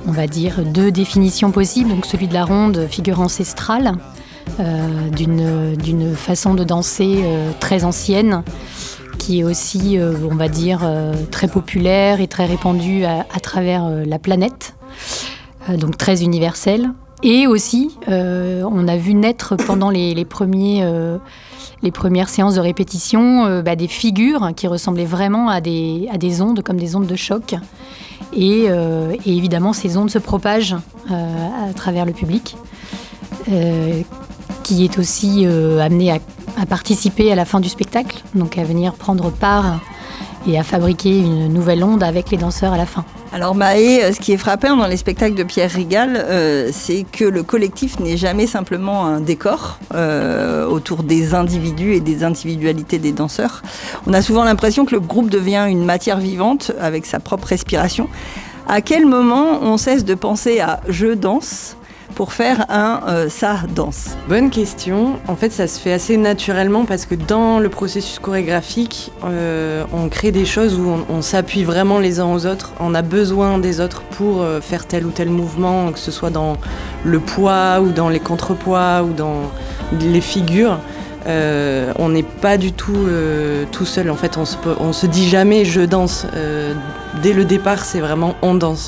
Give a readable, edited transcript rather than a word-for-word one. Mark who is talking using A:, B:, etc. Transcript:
A: on va dire, deux définitions possibles. Donc celui de la ronde, figure ancestrale, d'une façon de danser très ancienne, qui est aussi, on va dire, très populaire et très répandue à travers la planète, donc très universelle. Et aussi, on a vu naître pendant les premières séances de répétition des figures qui ressemblaient vraiment à des ondes, comme des ondes de choc. Et évidemment, ces ondes se propagent à travers le public, qui est aussi amené à participer à la fin du spectacle, donc à venir prendre part et à fabriquer une nouvelle onde avec les danseurs à la fin.
B: Alors Maë, ce qui est frappant dans les spectacles de Pierre Rigal, c'est que le collectif n'est jamais simplement un décor autour des individus et des individualités des danseurs. On a souvent l'impression que le groupe devient une matière vivante avec sa propre respiration. À quel moment on cesse de penser à « je danse » pour faire un « ça danse ».
C: Bonne question. En fait, ça se fait assez naturellement parce que dans le processus chorégraphique, on crée des choses où on s'appuie vraiment les uns aux autres. On a besoin des autres pour faire tel ou tel mouvement, que ce soit dans le poids ou dans les contrepoids ou dans les figures. On n'est pas du tout tout seul. En fait, on se dit jamais « je danse ». Dès le départ, c'est vraiment « on danse ».